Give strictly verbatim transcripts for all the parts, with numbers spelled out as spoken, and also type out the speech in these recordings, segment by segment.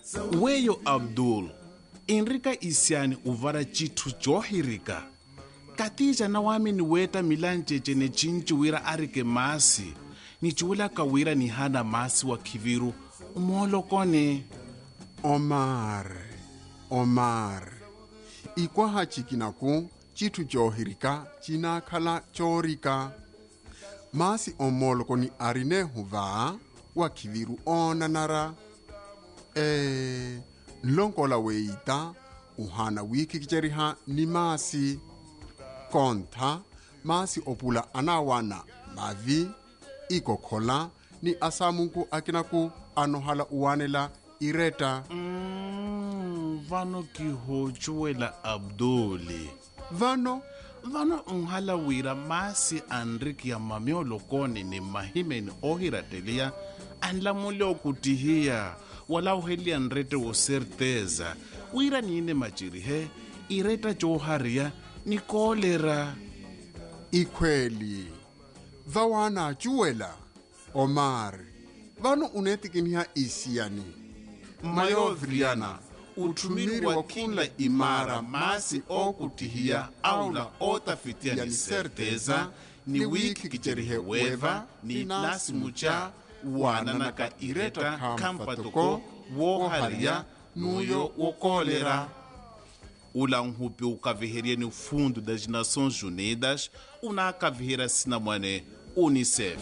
Weyo Abdul, Enrika isiani uvara chitu johirika. Katija na wami ni weta milanjeje ne chinchi wira arike masi. Ni chula kawira ni hana masi wa kiviru. Umolo kone. Omar, Omar. Ikwa hachikinaku, chitu johirika, china kala chorika. Masi omolo koni arine huva, wa kiviru onanara. Eh, nlonkola weita, uhana wiki kicheriha ni masi. Konta, masi opula anawana mavi, ikokhola, ni asamunku akinaku anohala uwanela ireta. Mm, vano kihochuela Abduli. Vano? Vano unhala wira masi Enriki ya mamiolo kone ni mahimeni ohiratelia, anla mule okutihia, wala uhelia nrete wo certeza. Wira niine machirihe, ireta choharia, ni kolera. Ikweli. Vawana chuela. Omar. Vano unetikinia isiani. Mayovriana, utumiri wa kila imara masi okutihia au la otafitia ni certeza, ni wiki kicherihe weva, ni nasi mucha, wananaka ireta kampatoko, woharia, nuyo wokolera. Ula nhupi ukaviheria ni fundo das Nações Unidas, una kavihera sinamwane Unicef.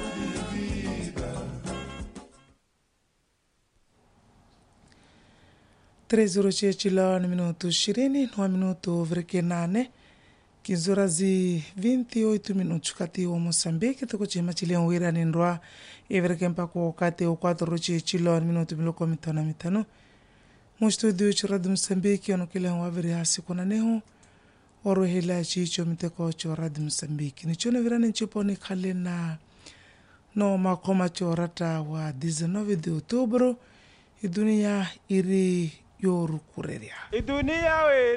três horas e no minuto ishirini no minuto vreke nane kinzorazi vinte e oito minutos kati wa Moçambique tuko chima chilian wira nindwa evereke mpako kati o quatro roche chilo minuto miloko mitano mitano mo studio chiradu Moçambique ono kile waviri hasi kuna neho oro hela chicho miteko choradu Moçambique ni chone virane nchipo ni kalena no makoma chorata wa dezenove de outubro idunia iri yoru kureria idunia we